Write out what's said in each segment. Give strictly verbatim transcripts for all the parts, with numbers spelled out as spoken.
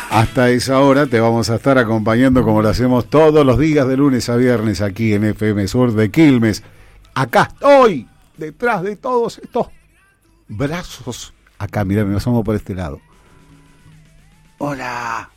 Hasta esa hora te vamos a estar acompañando como lo hacemos todos los días de lunes a viernes aquí en F M Sur de Quilmes. Acá estoy, detrás de todos estos brazos. Acá, mirá, me asomo por este lado. Hola.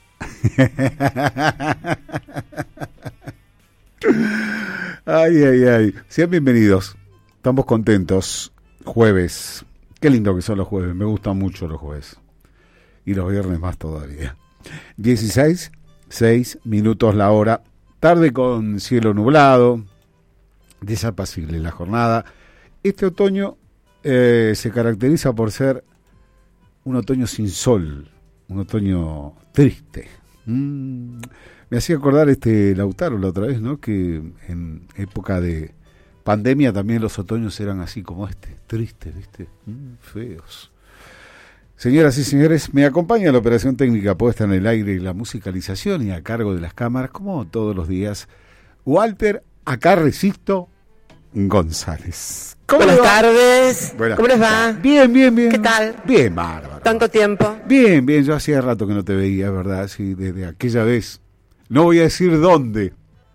Ay, ay, ay. Sean bienvenidos. Estamos contentos. Jueves. Qué lindo que son los jueves. Me gustan mucho los jueves. Y los viernes más todavía. dieciséis, seis minutos la hora. Tarde con cielo nublado. Desapacible la jornada. Este otoño eh, se caracteriza por ser un otoño sin sol. Un otoño triste. Mm. Me hacía acordar este Lautaro la otra vez, ¿no? Que en época de pandemia también los otoños eran así como este, tristes, ¿viste? Mm, feos. Señoras y señores, me acompaña la operación técnica puesta en el aire y la musicalización y a cargo de las cámaras, como todos los días, Walter, acá resisto, González. Buenas tardes. Buenas. ¿Cómo les va? Bien, bien, bien. ¿Qué tal? Bien, bárbaro. ¿Tanto tiempo? Bien, bien. Yo hacía rato que no te veía, ¿verdad? Sí, desde aquella vez. No voy a decir dónde.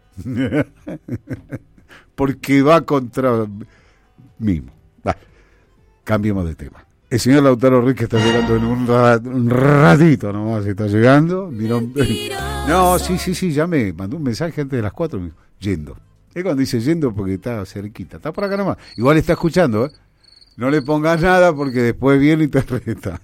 Porque va contra mismo. Va. Cambiemos de tema. El señor Lautaro Ruiz, que está llegando en un, rat, un ratito nomás, está llegando. Miró, no, sí, sí, sí, ya me mandó un mensaje antes de las cuatro, yendo. Es cuando dice yendo porque está cerquita, está por acá nomás. Igual está escuchando, ¿eh? No le pongas nada porque después viene y te reta.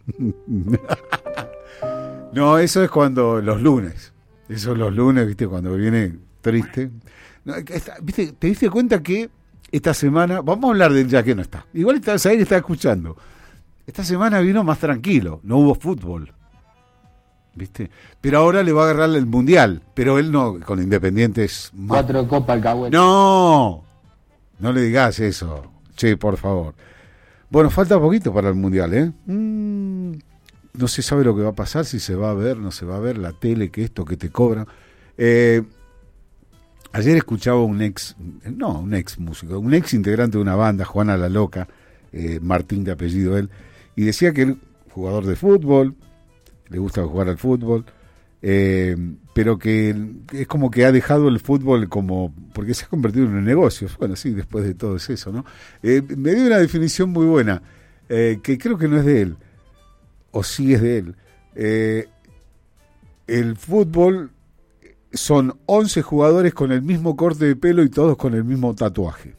No, eso es cuando los lunes. Eso es los lunes, ¿viste? Cuando viene triste. No, esta, ¿viste? ¿Te diste cuenta que esta semana, vamos a hablar del ya que no está? Igual está, ahí está escuchando. Esta semana vino más tranquilo, no hubo fútbol, ¿viste? Pero ahora le va a agarrar el Mundial, pero él no, con Independiente es más... Cuatro copas al cagüete. No, no le digas eso, che, por favor. Bueno, falta poquito para el Mundial, ¿eh? Mm, no se sabe lo que va a pasar, si se va a ver, no se va a ver, la tele, que esto, que te cobran. Eh, ayer escuchaba un ex, no, un ex músico, un ex integrante de una banda, Juana la Loca, eh, Martín de apellido él, y decía que él, jugador de fútbol, le gusta jugar al fútbol, eh, pero que es como que ha dejado el fútbol como, porque se ha convertido en un negocio. Bueno, sí, después de todo es eso, ¿no? Eh, me dio una definición muy buena, eh, que creo que no es de él, o sí es de él. Eh, el fútbol son once jugadores con el mismo corte de pelo y todos con el mismo tatuaje.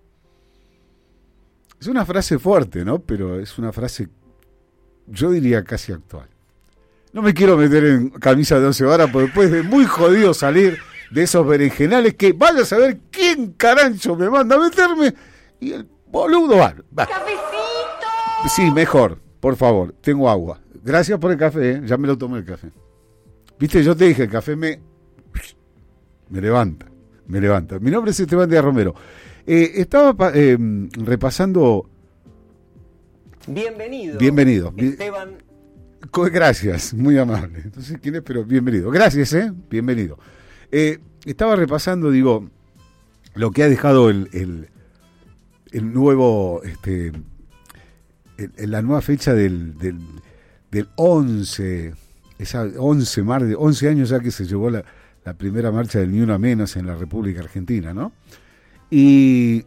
Es una frase fuerte, ¿no? Pero es una frase, yo diría, casi actual. No me quiero meter en camisa de once varas, porque después de muy jodido salir de esos berenjenales que vaya a saber quién carancho me manda a meterme, y el boludo va. va. ¡Cafecito! Sí, mejor, por favor, tengo agua. Gracias por el café, ¿eh? Ya me lo tomé el café. Viste, yo te dije, el café me... me levanta, me levanta. Mi nombre es Esteban Díaz Romero. Eh, estaba eh, repasando... Bienvenido. Bienvenido. Esteban. Gracias, muy amable. Entonces, ¿quién es? Pero bienvenido. Gracias, ¿eh? Bienvenido. Eh, estaba repasando, digo, lo que ha dejado el, el, el nuevo, este, el, la nueva fecha del, del, del once, esa once, mar de, once años ya que se llevó la, la primera marcha del Ni Una Menos en la República Argentina, ¿no? Y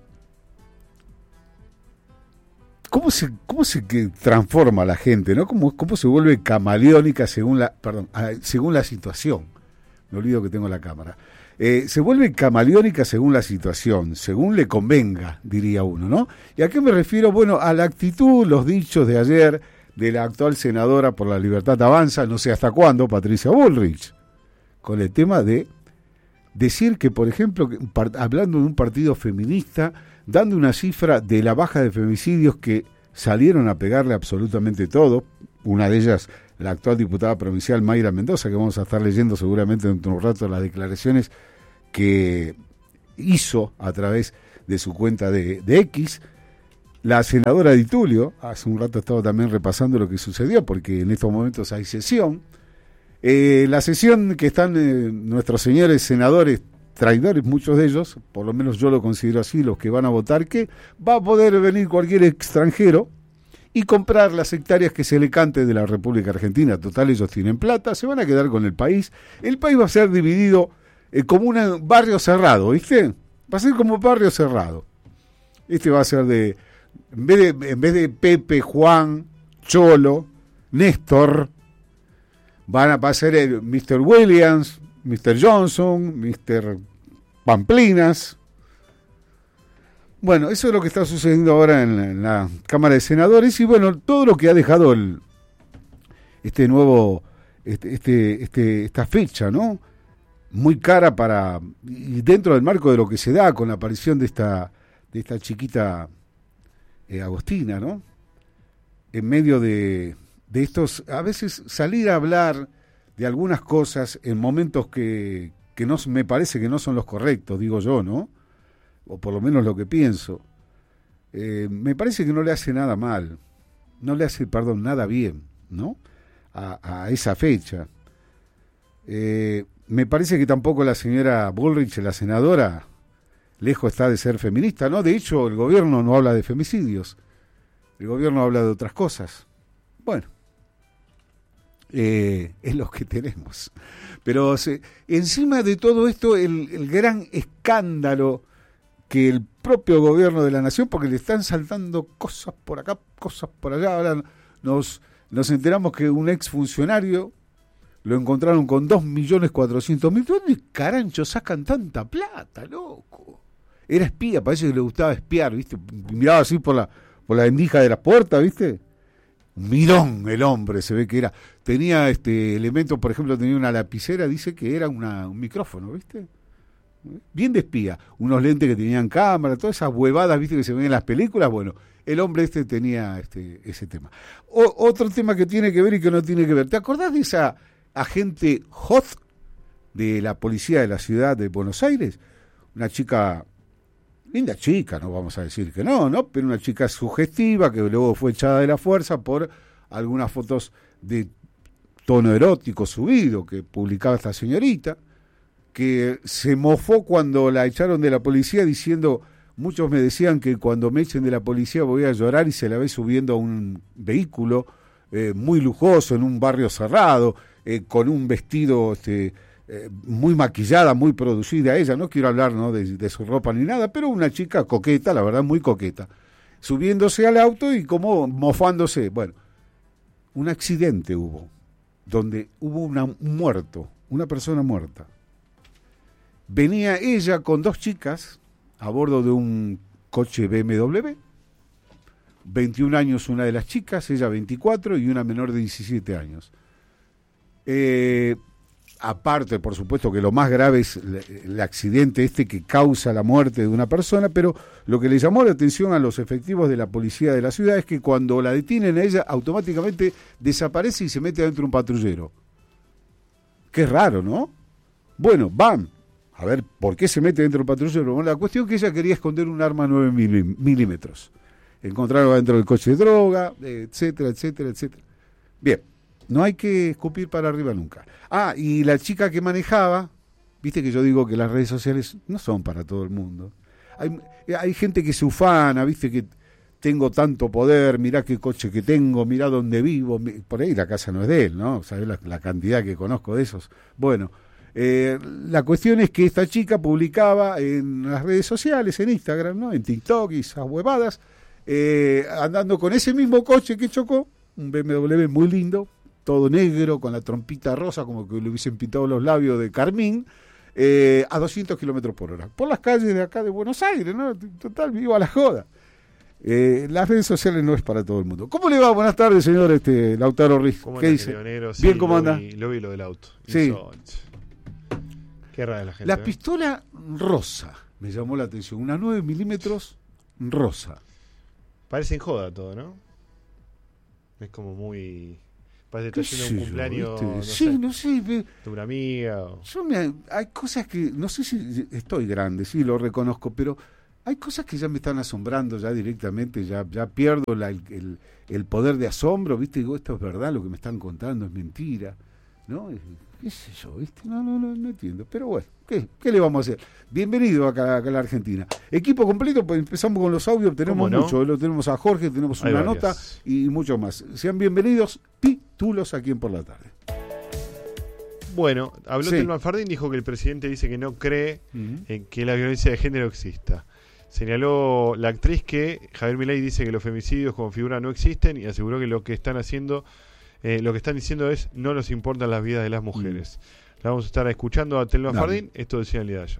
cómo se cómo se que transforma la gente, ¿no? Cómo, cómo se vuelve camaleónica según la perdón según la situación. Me olvido que tengo la cámara. Eh, se vuelve camaleónica según la situación, según le convenga, diría uno, ¿no? ¿Y a qué me refiero? Bueno, a la actitud, los dichos de ayer de la actual senadora por la Libertad Avanza, no sé hasta cuándo, Patricia Bullrich, con el tema de decir que, por ejemplo, hablando de un partido feminista, dando una cifra de la baja de femicidios que salieron a pegarle absolutamente todo, una de ellas la actual diputada provincial Mayra Mendoza, que vamos a estar leyendo seguramente dentro de un rato las declaraciones que hizo a través de su cuenta de, de X, la senadora Di Tulio, hace un rato estaba también repasando lo que sucedió, porque en estos momentos hay sesión, eh, la sesión que están eh, nuestros señores senadores, traidores muchos de ellos, por lo menos yo lo considero así, los que van a votar, que va a poder venir cualquier extranjero y comprar las hectáreas que se le cante de la República Argentina. Total, ellos tienen plata, se van a quedar con el país. El país va a ser dividido eh, como un barrio cerrado, ¿viste? Va a ser como barrio cerrado. Este va a ser de, en vez de, en vez de Pepe, Juan, Cholo, Néstor, van a, va a ser el mister Williams, mister Johnson, mister Pamplinas. Bueno, eso es lo que está sucediendo ahora en la, en la Cámara de Senadores y bueno, todo lo que ha dejado el, este nuevo, este, este, este, esta fecha, ¿no? Muy cara para, y dentro del marco de lo que se da con la aparición de esta, de esta chiquita eh, Agostina, ¿no? En medio de, de estos, a veces salir a hablar de algunas cosas en momentos que, que no me parece que no son los correctos, digo yo, ¿no? O por lo menos lo que pienso, eh, me parece que no le hace nada mal, no le hace, perdón, nada bien, ¿no? A, a esa fecha. Eh, me parece que tampoco la señora Bullrich, la senadora, lejos está de ser feminista, ¿no? De hecho, el gobierno no habla de femicidios, el gobierno habla de otras cosas. Bueno, eh, es lo que tenemos. Pero se, encima de todo esto, el, el gran escándalo que el propio gobierno de la nación, porque le están saltando cosas por acá, cosas por allá, ahora nos, nos enteramos que un exfuncionario lo encontraron con dos millones cuatrocientos mil. ¿Dónde carancho sacan tanta plata, loco? Era espía, parece que le gustaba espiar, ¿viste? Miraba así por la, por la endija de la puerta, ¿viste? Un mirón el hombre, se ve que era. Tenía este elementos, por ejemplo, tenía una lapicera, dice que era una, un micrófono, ¿viste? Bien de espía, unos lentes que tenían cámara, todas esas huevadas, viste, que se ven en las películas. Bueno, el hombre este tenía este ese tema. O, otro tema que tiene que ver y que no tiene que ver. ¿Te acordás de esa agente Hot de la policía de la ciudad de Buenos Aires? Una chica, linda chica, no vamos a decir que no, ¿no? Pero una chica sugestiva que luego fue echada de la fuerza por algunas fotos de tono erótico subido que publicaba esta señorita, que se mofó cuando la echaron de la policía diciendo, muchos me decían que cuando me echen de la policía voy a llorar, y se la ve subiendo a un vehículo eh, muy lujoso en un barrio cerrado, eh, con un vestido este, eh, muy maquillada, muy producida ella, no quiero hablar ¿no? de, de su ropa ni nada, pero una chica coqueta, la verdad muy coqueta, subiéndose al auto y como mofándose. Bueno, un accidente hubo, donde hubo una, un muerto, una persona muerta. Venía ella con dos chicas a bordo de un coche B M W, veintiún años una de las chicas, ella veinticuatro y una menor de diecisiete años. Eh, aparte, por supuesto, que lo más grave es el, el accidente este que causa la muerte de una persona, pero lo que le llamó la atención a los efectivos de la policía de la ciudad es que cuando la detienen a ella, automáticamente desaparece y se mete adentro un patrullero. Qué raro, ¿no? Bueno, van. A ver, ¿por qué se mete dentro del patrullero? Bueno, la cuestión es que ella quería esconder un arma nueve milímetros. Encontraron dentro del coche de droga, etcétera, etcétera, etcétera. Bien, no hay que escupir para arriba nunca. Ah, y la chica que manejaba, viste que yo digo que las redes sociales no son para todo el mundo. Hay, hay gente que se ufana, viste que tengo tanto poder, mirá qué coche que tengo, mirá dónde vivo. Por ahí la casa no es de él, ¿no? ¿Sabés la, la cantidad que conozco de esos? Bueno, Eh, la cuestión es que esta chica publicaba en las redes sociales, en Instagram, ¿no? En TikTok y esas huevadas, eh, andando con ese mismo coche que chocó, un B M W muy lindo, todo negro, con la trompita rosa, como que le hubiesen pintado los labios de carmín, eh, a doscientos kilómetros por hora, por las calles de acá de Buenos Aires, ¿no? Total, viva la joda. Eh, las redes sociales no es para todo el mundo. ¿Cómo le va? Buenas tardes, señor este, Lautaro Riz. ¿Qué dice? Negro, sí, Bien, ¿cómo lo anda? Vi, lo vi lo del auto. Sí. Insólito. Qué rara la gente. La ¿eh? pistola rosa me llamó la atención, una nueve milímetros rosa. Parece en joda todo, ¿no? Es como muy... Parece que está haciendo un cumpleaños, yo, no sí, sé, no sé. Me, de una amiga. O... yo me, hay cosas que, no sé si estoy grande, sí, lo reconozco, pero hay cosas que ya me están asombrando ya directamente, ya, ya pierdo la, el, el poder de asombro, ¿viste? Digo, esto es verdad, lo que me están contando es mentira. ¿no? ¿Qué sé yo? ¿Viste? No, no, no, no entiendo. Pero bueno, ¿qué, qué le vamos a hacer? Bienvenido acá, acá a la Argentina. Equipo completo, pues empezamos con los audios, tenemos no? mucho. Lo tenemos a Jorge, tenemos Hay una varias. nota y mucho más. Sean bienvenidos, Pitulos, aquí en Por la Tarde. Bueno, habló Sí. Telma Fardín, dijo que el presidente dice que no cree Uh-huh. en que la violencia de género exista. Señaló la actriz que Javier Milei dice que los femicidios como figura no existen y aseguró que lo que están haciendo, eh, lo que están diciendo es no nos importan las vidas de las mujeres. Mm. La vamos a estar escuchando a Telma Dale. Fardín, esto decía en el día de ayer.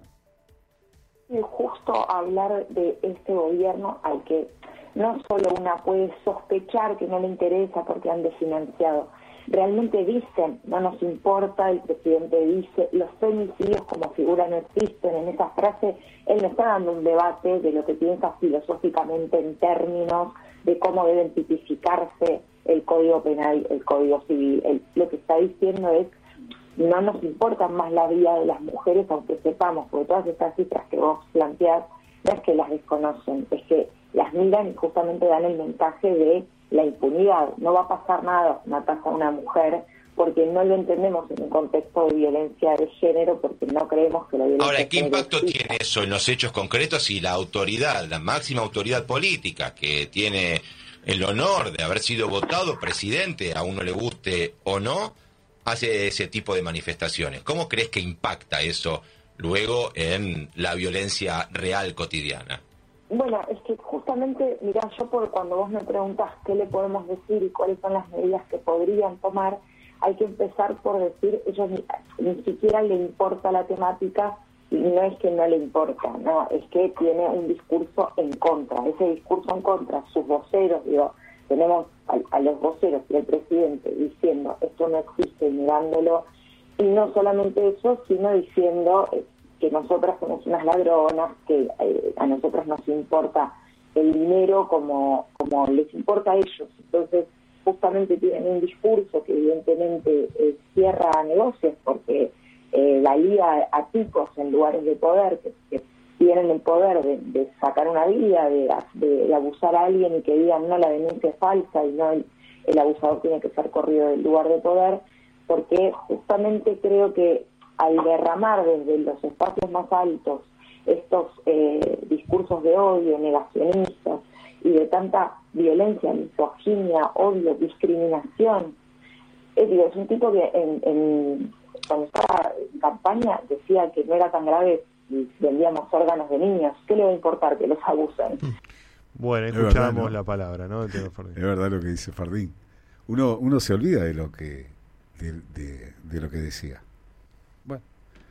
Es justo hablar de este gobierno al que no solo una puede sospechar que no le interesa porque han desfinanciado. Realmente dicen, no nos importa, el presidente dice, los femicidios como figura no existen. En esa frase él no está dando un debate de lo que piensa filosóficamente en términos de cómo deben tipificarse el Código Penal, el Código Civil. Él, lo que está diciendo es, no nos importan más la vida de las mujeres, aunque sepamos, porque todas estas cifras que vos planteás, no es que las desconocen, es que las miran y justamente dan el mensaje de la impunidad. No va a pasar nada si matan a una mujer porque no lo entendemos en un contexto de violencia de género, porque no creemos que la violencia Ahora, de ¿qué género impacto exista. tiene eso en los hechos concretos si la autoridad, la máxima autoridad política que tiene el honor de haber sido votado presidente, a uno le guste o no, hace ese tipo de manifestaciones? ¿Cómo crees que impacta eso luego en la violencia real cotidiana? Bueno, es que justamente, mirá, yo por cuando vos me preguntas qué le podemos decir y cuáles son las medidas que podrían tomar, hay que empezar por decir, ellos ni, ni siquiera le importa la temática, y no es que no le importa, no, es que tiene un discurso en contra. Ese discurso en contra, sus voceros, digo, tenemos a, a los voceros y al presidente diciendo esto no existe, mirándolo, y no solamente eso, sino diciendo eh, que nosotras somos unas ladronas, que eh, a nosotros nos importa el dinero como, como les importa a ellos. Entonces, justamente tienen un discurso que evidentemente eh, cierra negocios, porque eh, la liga a tipos en lugares de poder, que, que tienen el poder de, de sacar una vida, de, de, de abusar a alguien y que digan no, la denuncia es falsa y no, el, el abusador tiene que ser corrido del lugar de poder, porque justamente creo que al derramar desde los espacios más altos estos eh, discursos de odio, negacionistas y de tanta violencia, misoginia, odio, discriminación, eh, digo, es un tipo que en, en, cuando estaba en campaña decía que no era tan grave si vendíamos órganos de niños. ¿Qué le va a importar que los abusen? Bueno, Es escuchábamos verdad, ¿no? la palabra, ¿no? De Telma Fardín. Es verdad lo que dice Fardín. Uno, uno se olvida de lo que de, de, de lo que decía. Bueno.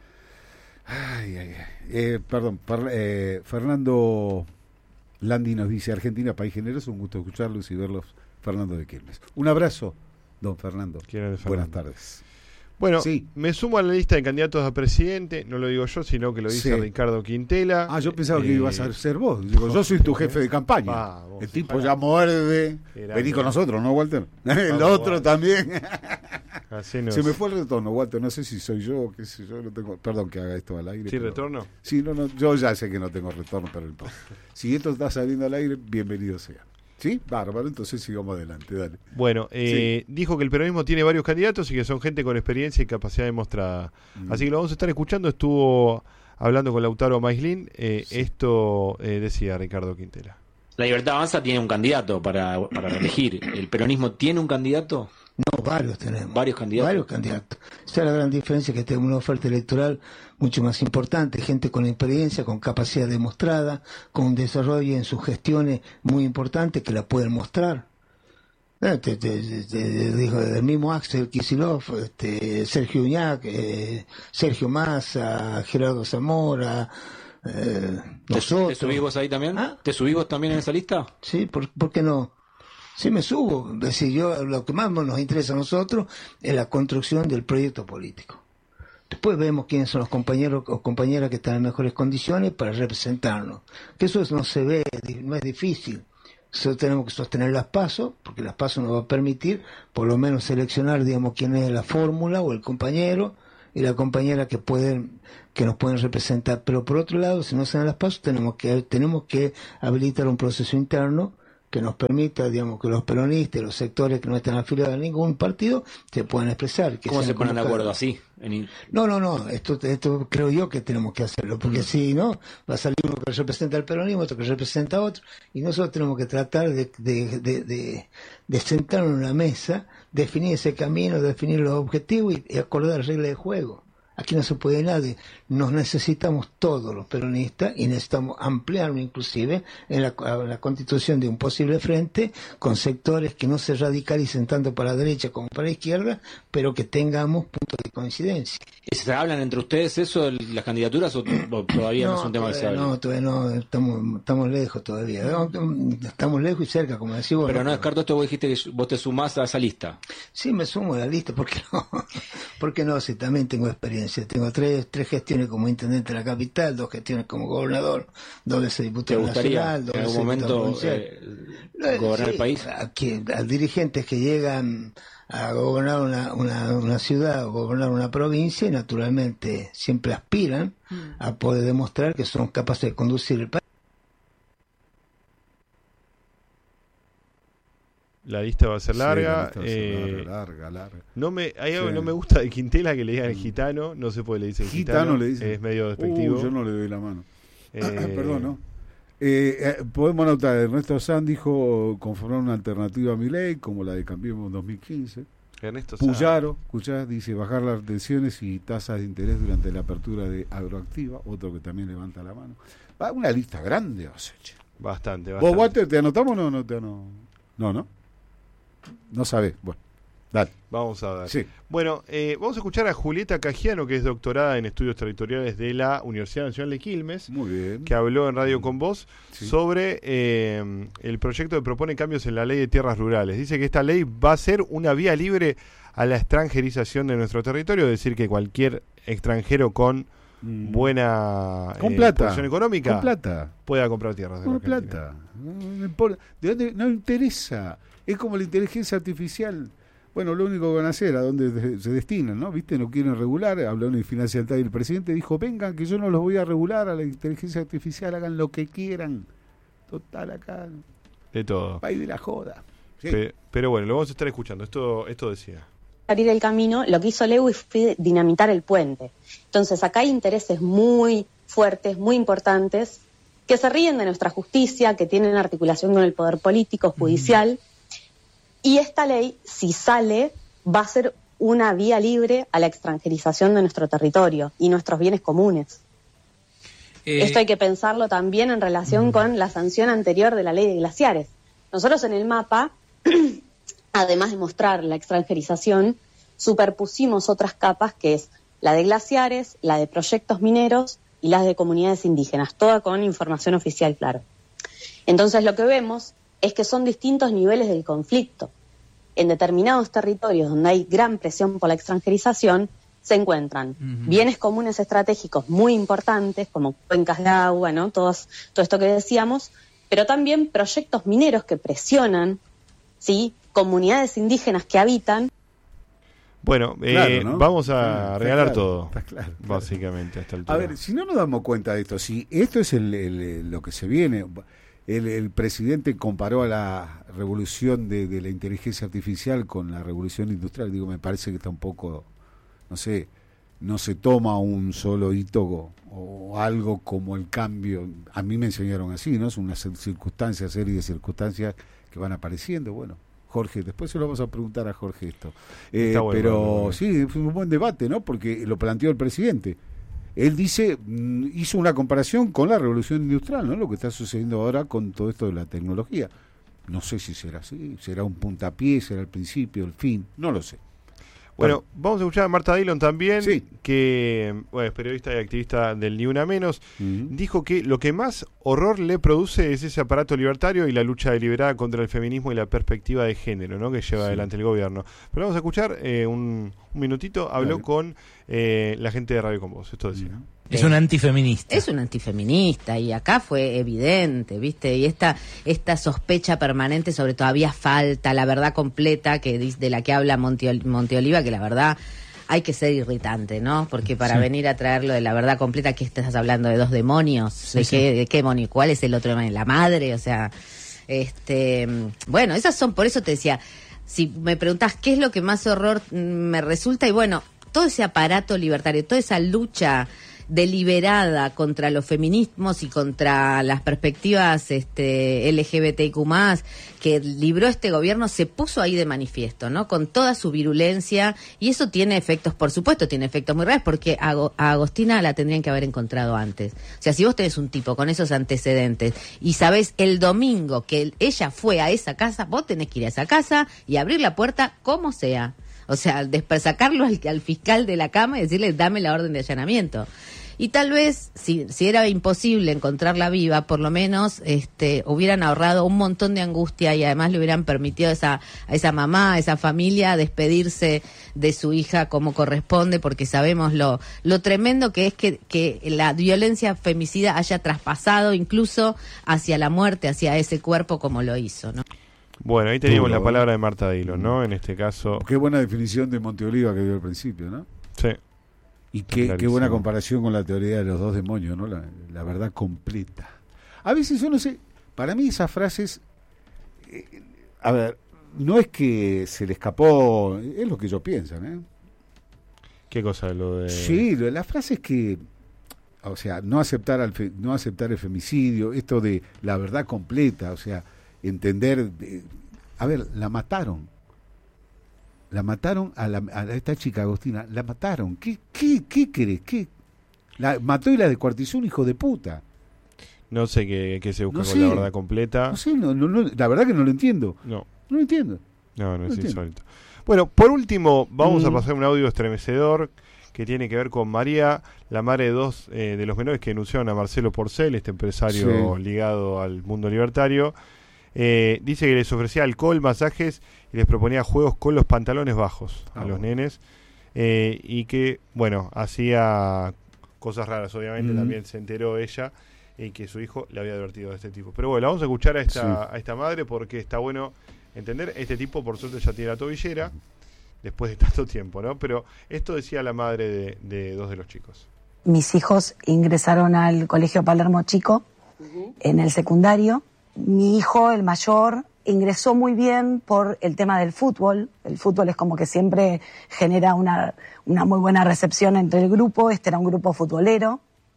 Ay, ay, ay. Eh, perdón, par, eh, Fernando Landi nos dice, Argentina, país generoso, un gusto escucharlos y verlos, Fernando de Quilmes. Un abrazo, don Fernando. ¿Quién es Buenas Fernando? tardes. Bueno, Sí. me sumo a la lista de candidatos a presidente, no lo digo yo, sino que lo dice Sí. Ricardo Quintela. Ah, yo pensaba que Eh, ibas a ser vos. Digo, yo soy tu jefe de campaña. Vamos, El tipo ojalá. ya muerde. Era Vení que- con nosotros, ¿no, Walter? El Vamos, otro Walter. también. Hacenos- Se me fue el retorno, Walter. No sé si soy yo, qué sé yo. No tengo... Perdón que haga esto al aire. ¿Sí, pero- retorno? Sí, no, no, yo ya sé que no tengo retorno, pero el si esto está saliendo al aire, bienvenido sea. ¿Sí? Bárbaro, entonces sigamos adelante, dale. Bueno, eh, dijo que el peronismo tiene varios candidatos y que son gente con experiencia y capacidad demostrada. Mm. Así que lo vamos a estar escuchando. Estuvo hablando con Lautaro Maislin. Eh, Sí. Esto eh, decía Ricardo Quintela. La Libertad Avanza tiene un candidato para, para reelegir. ¿El peronismo tiene un candidato? No, varios tenemos. Varios candidatos. Varios candidatos. Esa es la gran diferencia, que tenemos una oferta electoral mucho más importante, gente con experiencia, con capacidad demostrada, con un desarrollo en sus gestiones muy importante que la pueden mostrar. Eh, te, te, te- te dijo el mismo Axel Kicillof, este, Sergio Uñac, eh, Sergio Massa, Gerardo Zamora, eh, ¿Te, nosotros. te subís vos ahí también? ¿Ah? ¿Te subís vos también en esa lista? Sí, ¿por, por qué no? Sí, me subo. Es decir, yo, lo que más nos interesa a nosotros es la construcción del proyecto político. Después vemos quiénes son los compañeros o compañeras que están en mejores condiciones para representarnos. Que eso no se ve, no es difícil. Solo tenemos que sostener las pasos, porque las pasos nos va a permitir por lo menos seleccionar, digamos, quién es la fórmula o el compañero y la compañera que pueden que nos pueden representar. Pero por otro lado, si no se dan las pasos, tenemos que tenemos que habilitar un proceso interno que nos permita, digamos, que los peronistas, los sectores que no están afiliados a ningún partido, se puedan expresar. Que ¿Cómo se ponen de convocados. acuerdo así? En... No, no, no, esto, esto creo yo que tenemos que hacerlo, porque mm. si no, va a salir uno que representa al peronismo, otro que representa a otro, y nosotros tenemos que tratar de, de, de, de, de sentarnos en una mesa, definir ese camino, definir los objetivos y, y acordar reglas de juego. Aquí no se puede nadie. Nos necesitamos todos los peronistas y necesitamos ampliarlo inclusive en la, la constitución de un posible frente con sectores que no se radicalicen tanto para la derecha como para la izquierda, pero que tengamos puntos de coincidencia. ¿Y se hablan entre ustedes eso, las candidaturas, o, o todavía no, no es un tema que se habla? No, todavía no, estamos, estamos lejos todavía. Estamos lejos y cerca, como decís vos. Pero no, no descarto esto, vos dijiste que vos te sumás a esa lista. Sí, me sumo a la lista, ¿por qué no? ¿Por qué no? Si también tengo experiencia. Tengo tres, tres gestiones como intendente de la capital, dos gestiones como gobernador, dos veces diputado nacional, dos en veces algún momento eh, gobernar sí, el país. A, que, a dirigentes que llegan a gobernar una, una, una ciudad o gobernar una provincia, y naturalmente siempre aspiran mm. a poder demostrar que son capaces de conducir el país. La lista va a ser larga. Sí, eh, larga, larga. No me, hay algo sí. que no me gusta de Quintela, que le digan gitano. No sé por qué le dicen gitano. Gitano le dicen. Es medio despectivo. Uh, yo no le doy la mano. Eh, Perdón, ¿no? Eh, eh, podemos anotar, Ernesto Sanz dijo conformar una alternativa a Milei, como la de Cambiemos dos mil quince. Ernesto Puyaro, escuchá, dice bajar las retenciones y tasas de interés durante la apertura de Agroactiva, otro que también levanta la mano. Va, una lista grande, o sea, Bastante, bastante. ¿Vos, Walter, te anotamos o no? No, te no, no, no. No sabés. Bueno, dale. Vamos a ver. Sí. Bueno, eh, vamos a escuchar a Julieta Cagiano, que es doctorada en estudios territoriales de la Universidad Nacional de Quilmes. Muy bien. Que habló en Radio con Vos sí. sobre eh, el proyecto que propone cambios en la ley de tierras rurales. Dice que esta ley va a ser una vía libre a la extranjerización de nuestro territorio, es decir, que cualquier extranjero con mm. buena con eh, plata. posición económica con plata. pueda comprar tierras. Con plata. No, no, importa. ¿De dónde? No interesa. Es como la inteligencia artificial. Bueno, lo único que van a hacer, a dónde se destinan, ¿no? ¿Viste? No quieren regular. Hablaron de financiamiento y el presidente dijo, vengan, que yo no los voy a regular a la inteligencia artificial, hagan lo que quieran. Total, acá. De todo. País de la joda. Sí. Pero, pero bueno, lo vamos a estar escuchando. Esto, esto decía. Abrir el camino, lo que hizo Lewis fue dinamitar el puente. Entonces, acá hay intereses muy fuertes, muy importantes, que se ríen de nuestra justicia, que tienen articulación con el poder político, judicial. Mm. Y esta ley, si sale, va a ser una vía libre a la extranjerización de nuestro territorio y nuestros bienes comunes. Eh, Esto hay que pensarlo también en relación mm. con la sanción anterior de la ley de glaciares. Nosotros en el mapa, además de mostrar la extranjerización, superpusimos otras capas, que es la de glaciares, la de proyectos mineros y las de comunidades indígenas, toda con información oficial, claro. Entonces lo que vemos es que son distintos niveles del conflicto. En determinados territorios donde hay gran presión por la extranjerización, se encuentran uh-huh. bienes comunes estratégicos muy importantes, como cuencas de agua, ¿no? Todos, todo esto que decíamos, pero también proyectos mineros que presionan, ¿sí? Comunidades indígenas que habitan. Bueno, eh, claro, ¿no? Vamos a ah, regalar claro, todo, claro, claro. básicamente, hasta el A ver, si no nos damos cuenta de esto, si esto es el, el, lo que se viene... El, el presidente comparó a la revolución de, de la inteligencia artificial con la revolución industrial. Digo, me parece que está un poco, no sé, no se toma un solo hito o, o algo como el cambio. A mí me enseñaron así, ¿no? Es una circunstancia, serie de circunstancias que van apareciendo. Bueno, Jorge, después se lo vamos a preguntar a Jorge esto. Eh, bueno, pero bueno, bueno. sí, fue un buen debate, ¿no? Porque lo planteó el presidente. Él dice, hizo una comparación con la revolución industrial, ¿no? Lo que está sucediendo ahora con todo esto de la tecnología. No sé si será así, será un puntapié, será el principio, el fin, no lo sé. Bueno, bueno, vamos a escuchar a Marta Dillon también, sí. que bueno, es periodista y activista del Ni Una Menos. Uh-huh. Dijo que lo que más horror le produce es ese aparato libertario y la lucha deliberada contra el feminismo y la perspectiva de género, ¿no? que lleva sí. adelante el gobierno. Pero vamos a escuchar eh, un, un minutito. Habló Dale. con eh, la gente de Radio Con Vos. Esto decía. Uh-huh. Es un antifeminista. Es un antifeminista y acá fue evidente, ¿viste? Y esta esta sospecha permanente sobre todavía falta la verdad completa, que de la que habla Monte, Monteoliva, que la verdad hay que ser irritante, ¿no? Porque para sí. venir a traer lo de la verdad completa, ¿qué estás hablando? ¿De dos demonios? Sí, ¿De, sí. qué, ¿De qué demonio? ¿Cuál es el otro demonio? ¿La madre? O sea... Este, bueno, esas son, por eso te decía, si me preguntás qué es lo que más horror me resulta, y bueno, todo ese aparato libertario, toda esa lucha deliberada contra los feminismos y contra las perspectivas este, L G B T Q más, que libró este gobierno, se puso ahí de manifiesto, ¿no? Con toda su virulencia, y eso tiene efectos, por supuesto, tiene efectos muy reales, porque a, a Agostina la tendrían que haber encontrado antes. O sea, si vos tenés un tipo con esos antecedentes y sabés el domingo que ella fue a esa casa, vos tenés que ir a esa casa y abrir la puerta como sea. O sea, sacarlo al, al fiscal de la cama y decirle, dame la orden de allanamiento. Y tal vez, si, si era imposible encontrarla viva, por lo menos este, hubieran ahorrado un montón de angustia y además le hubieran permitido a esa, a esa mamá, a esa familia, despedirse de su hija como corresponde, porque sabemos lo, lo tremendo que es que, que la violencia femicida haya traspasado incluso hacia la muerte, hacia ese cuerpo como lo hizo, ¿no? Bueno, ahí teníamos Duro, la palabra de Marta Dillon, ¿no? En este caso. Qué buena definición de Monteoliva que dio al principio, ¿no? Sí. Y qué, qué buena comparación con la teoría de los dos demonios, ¿no? La, la verdad completa. A veces yo no sé, para mí esas frases, eh, a ver, no es que se le escapó, es lo que ellos piensan, ¿eh? ¿Qué cosa? Lo de... Sí, lo, la frase es que, o sea, no aceptar, al fe, no aceptar el femicidio, esto de la verdad completa, o sea, entender, de, a ver, la mataron. La mataron a, la, a esta chica Agostina, la mataron. ¿Qué, qué, qué querés? ¿Qué? La mató y la descuartizó un hijo de puta. No sé qué, qué se busca no con sé, la verdad completa. No sé, no, no, no, la verdad que no lo entiendo. No. No lo entiendo. No, no, no es entiendo. insólito. Bueno, por último, vamos mm. a pasar un audio estremecedor que tiene que ver con María, la madre de dos eh, de los menores que denunciaron a Marcelo Porcel, este empresario sí. ligado al mundo libertario. Eh, dice que les ofrecía alcohol, masajes y les proponía juegos con los pantalones bajos a oh. los nenes, eh, y que, bueno, hacía cosas raras, obviamente. mm. También se enteró ella y que su hijo le había advertido de este tipo. Pero bueno, vamos a escuchar a esta, sí. a esta madre, porque está bueno entender. Este tipo, por suerte, ya tiene la tobillera después de tanto tiempo, ¿no? Pero esto decía la madre de, de dos de los chicos. Mis hijos ingresaron al colegio Palermo Chico, uh-huh. en el secundario. Mi hijo, el mayor, ingresó muy bien por el tema del fútbol. El fútbol es como que siempre genera una, una muy buena recepción entre el grupo. Este era un grupo futbolero.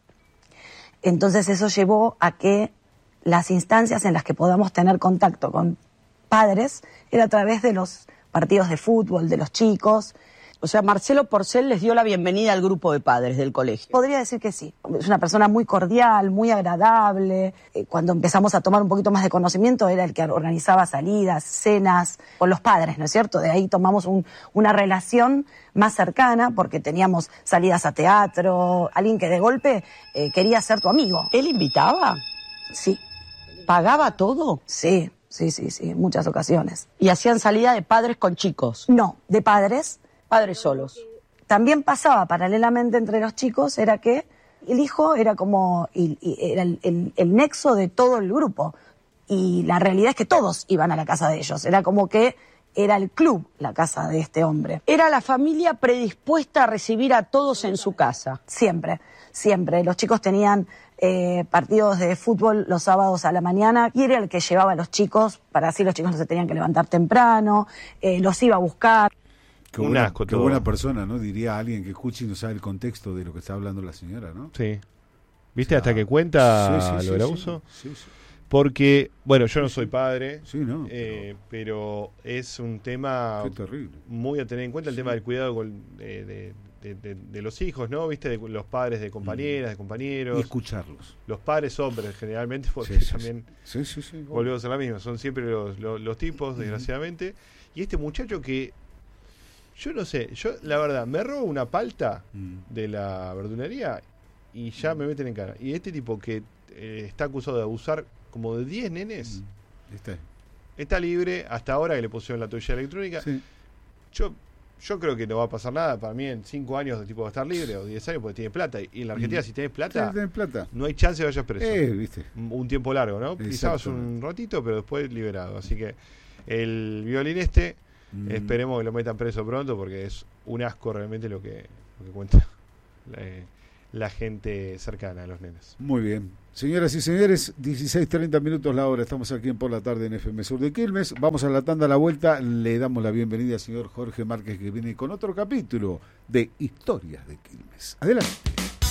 Entonces eso llevó a que las instancias en las que podamos tener contacto con padres era a través de los partidos de fútbol, de los chicos. O sea, Marcelo Porcel les dio la bienvenida al grupo de padres del colegio. Podría decir que sí. Es una persona muy cordial, muy agradable. Cuando empezamos a tomar un poquito más de conocimiento, era el que organizaba salidas, cenas con los padres, ¿no es cierto? De ahí tomamos un, una relación más cercana, porque teníamos salidas a teatro, alguien que de golpe eh, quería ser tu amigo. ¿Él invitaba? Sí. ¿Pagaba todo? Sí, sí, sí, sí, en muchas ocasiones. ¿Y hacían salida de padres con chicos? No, de padres. Padres solos. También pasaba paralelamente entre los chicos, era que el hijo era como y, y era el, el, el nexo de todo el grupo, y la realidad es que todos iban a la casa de ellos, era como que era el club la casa de este hombre. ¿Era la familia predispuesta a recibir a todos en su casa? Siempre, siempre. Los chicos tenían eh, partidos de fútbol los sábados a la mañana, y era el que llevaba a los chicos, para así los chicos no se tenían que levantar temprano, eh, los iba a buscar. Qué buena, un asco qué buena persona, ¿no? Diría alguien que escuche y no sabe el contexto de lo que está hablando la señora, ¿no? Sí. ¿Viste o sea, hasta que cuenta sí, sí, lo sí, del abuso? Sí, sí, sí. Porque, bueno, yo no soy padre, sí, no, eh, pero... pero es un tema muy a tener en cuenta, el tema del cuidado con, eh, de, de, de, de los hijos, ¿no? ¿Viste? De los padres de compañeras, de compañeros. Y escucharlos. Los padres hombres, generalmente, porque sí, sí, también sí, sí, sí, volvemos a la misma. Son siempre los, los, los tipos, desgraciadamente. Y este muchacho que... Yo no sé, yo la verdad, me robo una palta mm. de la verdulería y ya mm. me meten en cara. Y este tipo que eh, está acusado de abusar como de diez nenes, mm. está. está libre hasta ahora, que le pusieron la toalla electrónica. Sí. Yo yo creo que no va a pasar nada. Para mí en cinco años el tipo va a estar libre, o diez años, porque tiene plata. Y en la Argentina, mm. si tenés plata, sí, plata, no hay chance de vayas preso. Eh, ¿viste? Un tiempo largo, ¿no? Quizás un ratito, pero después liberado. Así que el violín este... Mm. Esperemos que lo metan preso pronto, porque es un asco realmente lo que, lo que cuenta eh, la gente cercana a los nenes. Muy bien. Señoras y señores, dieciséis treinta minutos la hora. Estamos aquí en Por la Tarde en F M Sur de Quilmes. Vamos a la tanda, a la vuelta. Le damos la bienvenida al señor Jorge Márquez, que viene con otro capítulo de Historias de Quilmes. Adelante.